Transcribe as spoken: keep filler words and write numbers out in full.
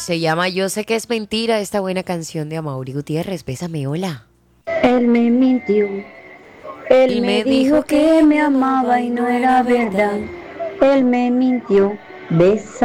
Se llama Yo sé que es mentira esta buena canción de Amaury Gutiérrez. Bésame, hola. Él me mintió, él Él me me dijo dijo que que me me amaba amaba y y no no era era verdad. verdad. Él me mintió, besa.